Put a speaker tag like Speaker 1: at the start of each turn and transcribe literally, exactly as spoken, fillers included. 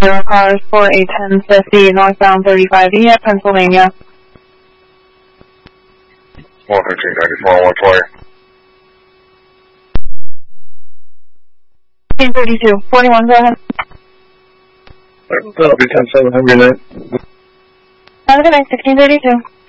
Speaker 1: Zero cars for a ten fifty northbound thirty-five E at Pennsylvania.
Speaker 2: one fifteen ninety-four, one twenty.
Speaker 1: sixteen thirty-two, forty-one, go ahead.
Speaker 2: That'll be ten seven hundred.
Speaker 1: Have a good night, sixteen thirty-two.